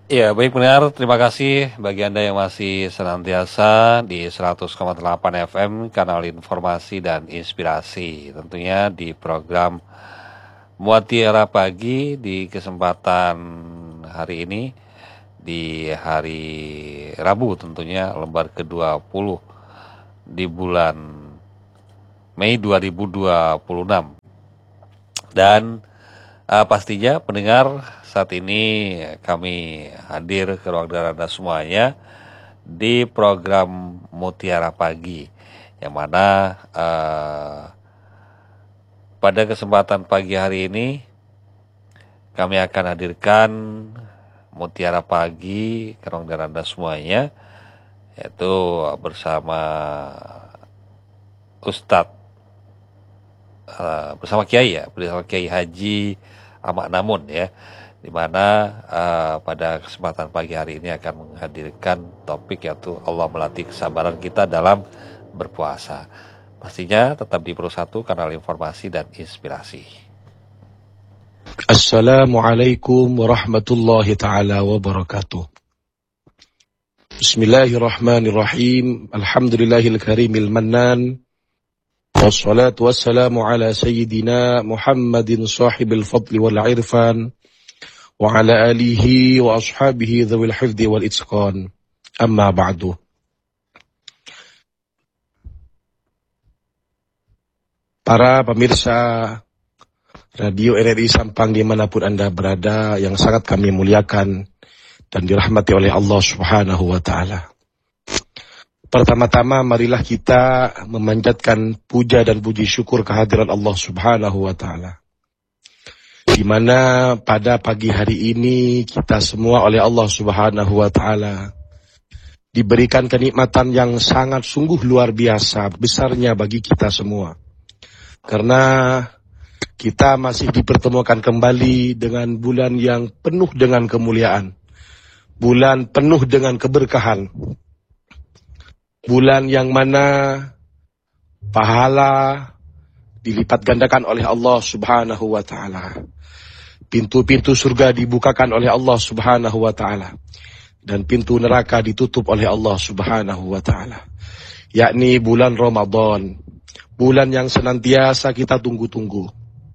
Ya, baik benar. Terima kasih bagi Anda yang masih senantiasa di 100,8 FM, kanal informasi dan inspirasi. Tentunya di program Muatiara Pagi di kesempatan hari ini, di hari Rabu tentunya, lembar ke-20 di bulan Mei 2026. Dan pastinya pendengar, saat ini kami hadir ke ruang dengar Anda semuanya di program Mutiara Pagi, yang mana pada kesempatan pagi hari ini kami akan hadirkan Mutiara Pagi ke ruang dengar Anda semuanya, yaitu bersama Ustadz, bersama Kiai, ya, bersama Kiai Haji Ahmad Namun, ya, di mana pada kesempatan pagi hari ini akan menghadirkan topik yaitu Allah melatih kesabaran kita dalam berpuasa. Pastinya tetap di Pro 1, kanal informasi dan inspirasi. Assalamualaikum warahmatullahi ta'ala wabarakatuh. Bismillahirrahmanirrahim. Alhamdulillahil karimil mannan. Wassalatu wassalamu ala sayyidina Muhammadin sahibil fadli wal irfan. Wa ala alihi wa ashabihi dhawil hifdi wal itqan. Amma ba'du. Para pemirsa Radio RRI Sampang dimanapun Anda berada, yang sangat kami muliakan dan dirahmati oleh Allah Subhanahu wa ta'ala. Pertama-tama marilah kita memanjatkan puja dan puji syukur kehadiran Allah Subhanahu wa ta'ala, di mana pada pagi hari ini kita semua oleh Allah Subhanahu wa ta'ala diberikan kenikmatan yang sangat sungguh luar biasa besarnya bagi kita semua. Karena kita masih dipertemukan kembali dengan bulan yang penuh dengan kemuliaan, bulan penuh dengan keberkahan, bulan yang mana pahala dilipat gandakan oleh Allah Subhanahu wa ta'ala. Pintu-pintu surga dibukakan oleh Allah Subhanahu wa ta'ala, dan pintu neraka ditutup oleh Allah Subhanahu wa ta'ala. Yakni bulan Ramadan, bulan yang senantiasa kita tunggu-tunggu.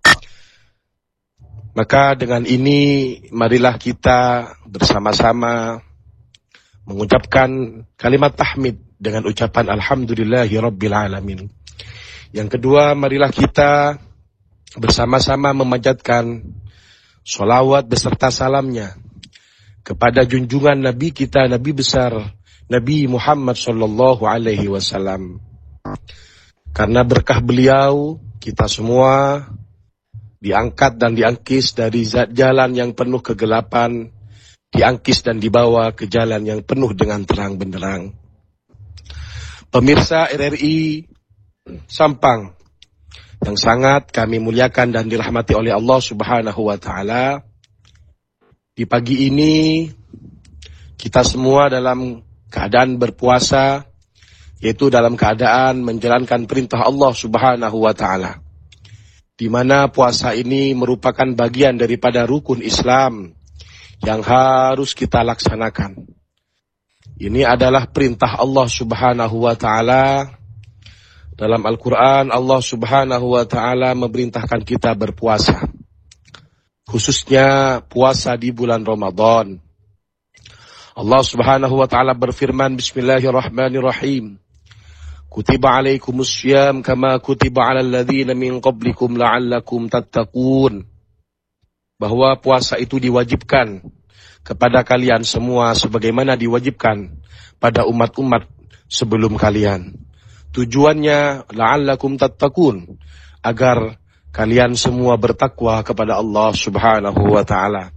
Maka dengan ini marilah kita bersama-sama mengucapkan kalimat tahmid dengan ucapan Alhamdulillahi Rabbil Alamin. Yang kedua, marilah kita bersama-sama memanjatkan sholawat beserta salamnya kepada junjungan Nabi kita, Nabi besar, Nabi Muhammad Sallallahu Alaihi Wasallam. Karena berkah beliau, kita semua diangkat dan diangkis dari jalan yang penuh kegelapan, diangkis dan dibawa ke jalan yang penuh dengan terang benderang. Pemirsa RRI Sampang yang sangat kami muliakan dan dirahmati oleh Allah Subhanahu wa ta'ala, di pagi ini kita semua dalam keadaan berpuasa, yaitu dalam keadaan menjalankan perintah Allah Subhanahu wa ta'ala, di mana puasa ini merupakan bagian daripada rukun Islam yang harus kita laksanakan. Ini adalah perintah Allah Subhanahu wa ta'ala. Dalam Al-Quran, Allah Subhanahu wa ta'ala memerintahkan kita berpuasa, khususnya puasa di bulan Ramadan. Allah Subhanahu wa ta'ala berfirman, Bismillahirrahmanirrahim. Kutiba alaikumus syiyam kama kutiba alal ladzina min qablikum la'allakum tattaqun. Bahwa puasa itu diwajibkan kepada kalian semua sebagaimana diwajibkan pada umat-umat sebelum kalian. Tujuannya la'allakum tattaqun, agar kalian semua bertakwa kepada Allah Subhanahu wa ta'ala.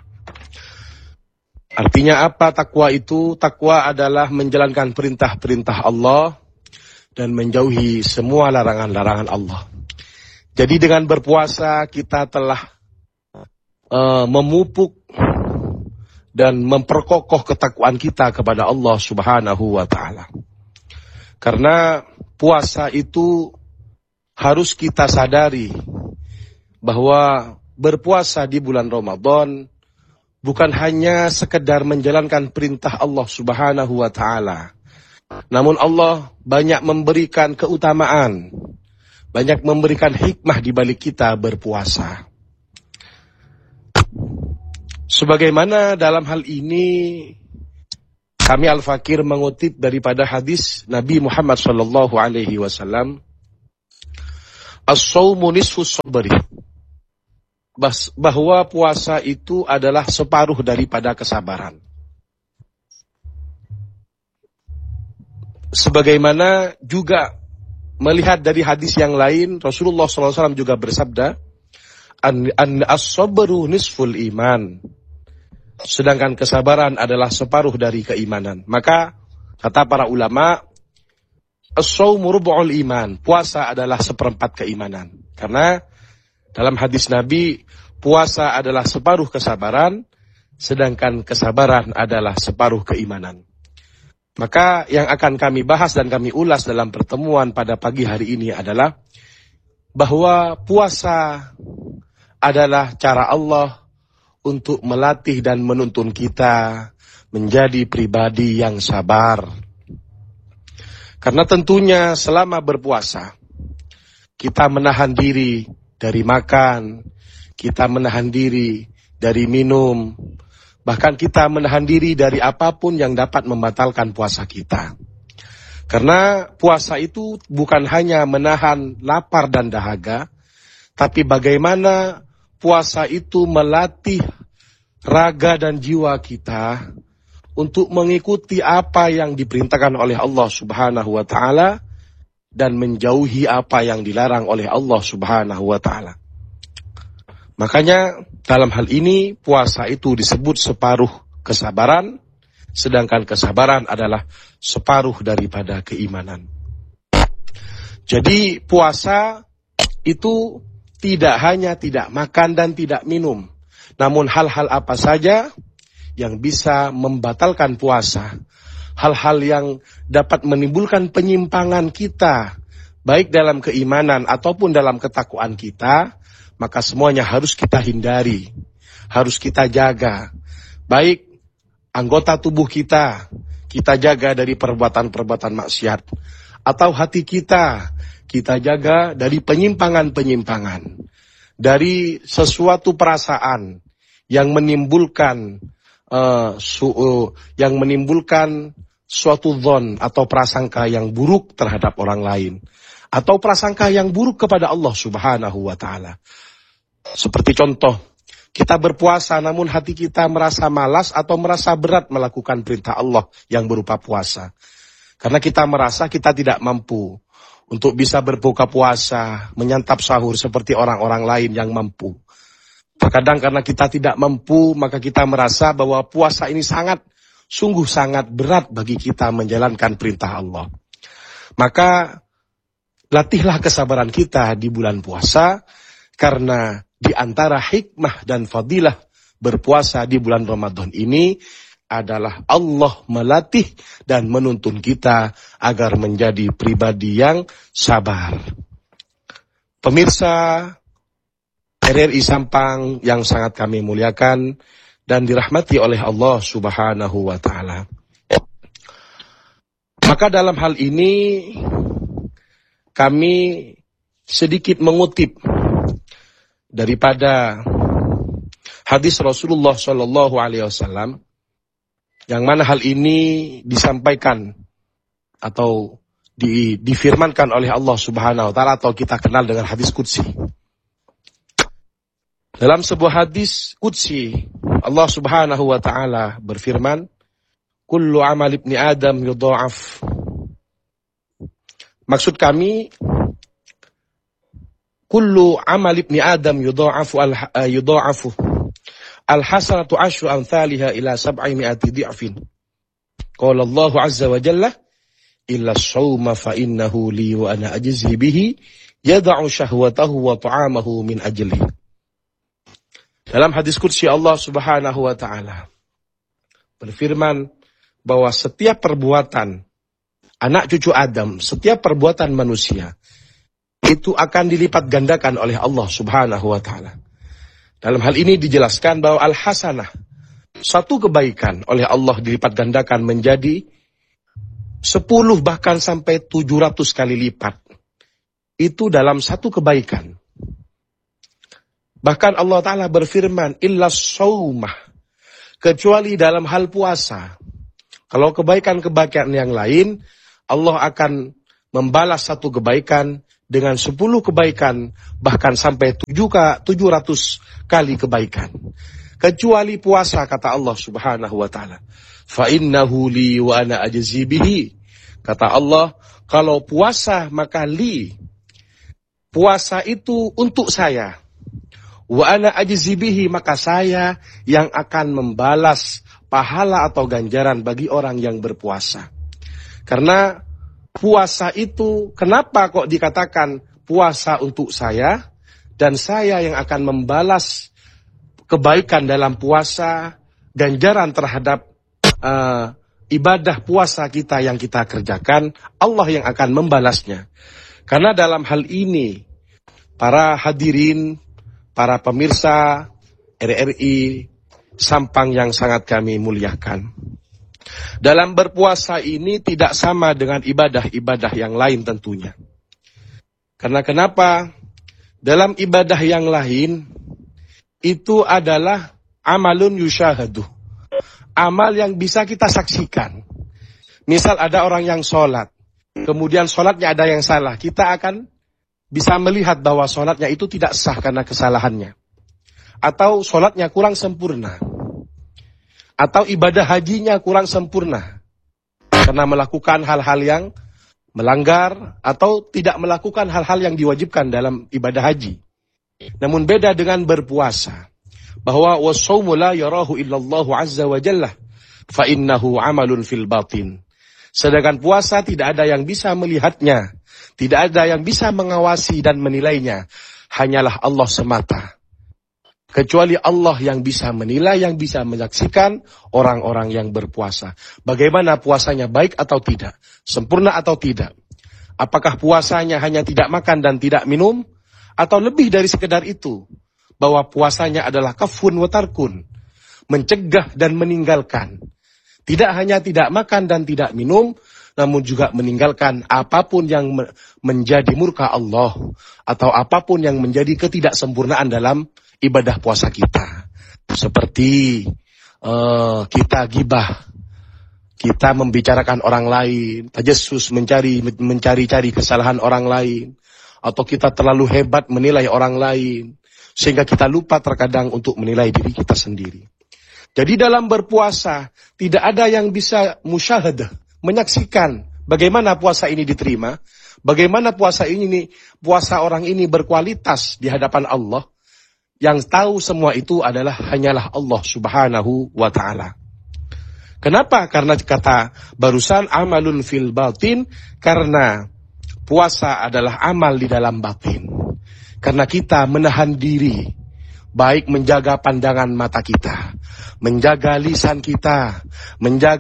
Artinya apa takwa itu? Takwa adalah menjalankan perintah-perintah Allah dan menjauhi semua larangan-larangan Allah. Jadi dengan berpuasa kita telah memupuk dan memperkokoh ketakwaan kita kepada Allah Subhanahu wa ta'ala. Karena puasa itu harus kita sadari bahwa berpuasa di bulan Ramadan bukan hanya sekedar menjalankan perintah Allah Subhanahu wa taala. Namun Allah banyak memberikan keutamaan, banyak memberikan hikmah di balik kita berpuasa. Sebagaimana dalam hal ini kami Al-Fakir mengutip daripada hadis Nabi Muhammad sallallahu alaihi wasallam, as-shaumu nisfus sabri, bahwa puasa itu adalah separuh daripada kesabaran. Sebagaimana juga melihat dari hadis yang lain, Rasulullah SAW juga bersabda, as-sabru nisful iman, sedangkan kesabaran adalah separuh dari keimanan. Maka kata para ulama, as-shaumu rub'ul iman, puasa adalah seperempat keimanan. Karena dalam hadis Nabi, puasa adalah separuh kesabaran, sedangkan kesabaran adalah separuh keimanan. Maka yang akan kami bahas dan kami ulas dalam pertemuan pada pagi hari ini adalah bahwa puasa adalah cara Allah untuk melatih dan menuntun kita menjadi pribadi yang sabar. Karena tentunya selama berpuasa, kita menahan diri dari makan, kita menahan diri dari minum, bahkan kita menahan diri dari apapun yang dapat membatalkan puasa kita. Karena puasa itu bukan hanya menahan lapar dan dahaga, tapi bagaimana puasa itu melatih raga dan jiwa kita untuk mengikuti apa yang diperintahkan oleh Allah Subhanahu wa taala dan menjauhi apa yang dilarang oleh Allah Subhanahu wa taala. Makanya dalam hal ini puasa itu disebut separuh kesabaran, sedangkan kesabaran adalah separuh daripada keimanan. Jadi puasa itu tidak hanya tidak makan dan tidak minum, namun hal-hal apa saja yang bisa membatalkan puasa, hal-hal yang dapat menimbulkan penyimpangan kita, baik dalam keimanan ataupun dalam ketakwaan kita, maka semuanya harus kita hindari, harus kita jaga. Baik anggota tubuh kita jaga dari perbuatan-perbuatan maksiat, atau hati kita jaga dari penyimpangan-penyimpangan, dari sesuatu perasaan yang menimbulkan suatu dzon atau prasangka yang buruk terhadap orang lain, atau prasangka yang buruk kepada Allah Subhanahu wa taala. Seperti contoh, kita berpuasa namun hati kita merasa malas atau merasa berat melakukan perintah Allah yang berupa puasa. Karena kita merasa kita tidak mampu untuk bisa berbuka puasa, menyantap sahur seperti orang-orang lain yang mampu. Terkadang karena kita tidak mampu, maka kita merasa bahwa puasa ini sungguh sangat berat bagi kita menjalankan perintah Allah. Maka latihlah kesabaran kita di bulan puasa, karena di antara hikmah dan fadilah berpuasa di bulan Ramadan ini adalah Allah melatih dan menuntun kita agar menjadi pribadi yang sabar. Pemirsa RRI Sampang yang sangat kami muliakan dan dirahmati oleh Allah Subhanahu wa taala. Maka dalam hal ini kami sedikit mengutip daripada hadis Rasulullah Shallallahu Alaihi Wasallam, yang mana hal ini disampaikan atau difirmankan oleh Allah Subhanahu Wa Taala, atau kita kenal dengan hadis Qudsi. Dalam sebuah hadis Qudsi, Allah Subhanahu Wa Taala berfirman, "Kullu amal ibni Adam yudha'af." Maksud kami, kullu amal ibni Adam yudha'afu al-hasanatu asyru amthaliha ila 700 di'fin. Qala Allah azza wa jalla, illa as-sawma fa innahu li wa ana ajzi bihi yad'u syahwatahu wa ta'amahu min ajli. Dalam hadis qudsi Allah Subhanahu wa taala berfirman bahwa setiap perbuatan anak cucu Adam, setiap perbuatan manusia itu akan dilipat gandakan oleh Allah Subhanahu wa taala. Dalam hal ini dijelaskan bahwa al-hasanah satu kebaikan oleh Allah dilipat gandakan menjadi 10 bahkan sampai 700 kali lipat. Itu dalam satu kebaikan. Bahkan Allah Ta'ala berfirman, illa shaumah, kecuali dalam hal puasa. Kalau kebaikan-kebaikan yang lain, Allah akan membalas satu kebaikan dengan 10 kebaikan, bahkan sampai 700 kali kebaikan. Kecuali puasa, kata Allah Subhanahu wa Ta'ala. Fa innahu li wa ana ajzi bihi. Kata Allah, kalau puasa maka li. Puasa itu untuk saya. Wa ana ajzi bihi, maka saya yang akan membalas pahala atau ganjaran bagi orang yang berpuasa. Karena puasa itu, kenapa kok dikatakan puasa untuk saya, dan saya yang akan membalas kebaikan dalam puasa, ganjaran terhadap ibadah puasa kita yang kita kerjakan, Allah yang akan membalasnya. Karena dalam hal ini, para hadirin, para pemirsa RRI Sampang yang sangat kami muliakan, dalam berpuasa ini tidak sama dengan ibadah-ibadah yang lain tentunya. Karena kenapa? Dalam ibadah yang lain, itu adalah amalun yusyahadu. Amal yang bisa kita saksikan. Misal ada orang yang sholat, kemudian sholatnya ada yang salah. Kita akan bisa melihat bahwa sholatnya itu tidak sah karena kesalahannya. Atau sholatnya kurang sempurna. Atau ibadah hajinya kurang sempurna. Karena melakukan hal-hal yang melanggar atau tidak melakukan hal-hal yang diwajibkan dalam ibadah haji. Namun beda dengan berpuasa, bahwa was-shaumu la yarahu illallahu azza wa jalla fa innahu amalun fil batin. Sedangkan puasa tidak ada yang bisa melihatnya, tidak ada yang bisa mengawasi dan menilainya, hanyalah Allah semata. Kecuali Allah yang bisa menilai, yang bisa menyaksikan orang-orang yang berpuasa. Bagaimana puasanya, baik atau tidak, sempurna atau tidak. Apakah puasanya hanya tidak makan dan tidak minum, atau lebih dari sekedar itu, bahwa puasanya adalah kafun wa tarkun, mencegah dan meninggalkan. Tidak hanya tidak makan dan tidak minum, namun juga meninggalkan apapun yang menjadi murka Allah, atau apapun yang menjadi ketidaksempurnaan dalam ibadah puasa kita. Seperti kita gibah, kita membicarakan orang lain, tajassus, mencari-cari kesalahan orang lain, atau kita terlalu hebat menilai orang lain, sehingga kita lupa terkadang untuk menilai diri kita sendiri. Jadi dalam berpuasa, tidak ada yang bisa musyahadah, menyaksikan bagaimana puasa ini diterima, bagaimana puasa orang ini berkualitas di hadapan Allah. Yang tahu semua itu adalah hanyalah Allah Subhanahu wa Ta'ala. Kenapa? Karena kata barusan amalun fil batin, karena puasa adalah amal di dalam batin. Karena kita menahan diri, baik menjaga pandangan mata kita, menjaga lisan kita, menjaga